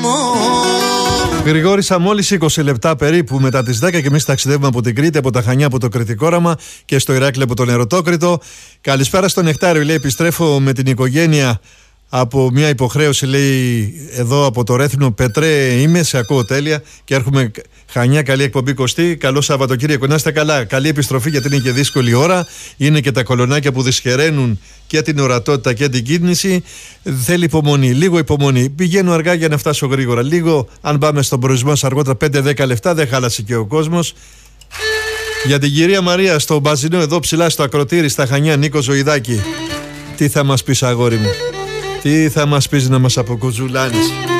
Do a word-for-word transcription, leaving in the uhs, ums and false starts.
Γρηγόρησα μόλις είκοσι λεπτά περίπου μετά τις δέκα και εμείς ταξιδεύουμε από την Κρήτη, από τα Χανιά, από το Κρητικό Όραμα και στο Ηράκλειο από τον Ερωτόκριτο. Καλησπέρα στον Νεκτάριο, λέει, επιστρέφω με την οικογένεια από μια υποχρέωση, λέει, εδώ από το Ρέθυμνο. Πετρέ είμαι, σε ακούω τέλεια και έρχομαι Χανιά. Καλή εκπομπή, Κωστή. Καλό Σαββατοκύριακο. Να είστε καλά. Καλή επιστροφή, γιατί είναι και δύσκολη ώρα. Είναι και τα κολονάκια που δυσχεραίνουν και την ορατότητα και την κίνηση. Θέλει υπομονή, λίγο υπομονή. Πηγαίνω αργά για να φτάσω γρήγορα. Λίγο, αν πάμε στον προορισμό μας αργότερα, πέντε δέκα λεπτά, δεν χάλασε και ο κόσμος. Για την κυρία Μαρία στο Μπαζινό, εδώ ψηλά στο Ακροτήρι, στα Χανιά, Νίκο Ζωηδάκη. Τι θα μας πεις, αγόρι μου? Τι θα μας πεις να μας αποκουζουλάνεις?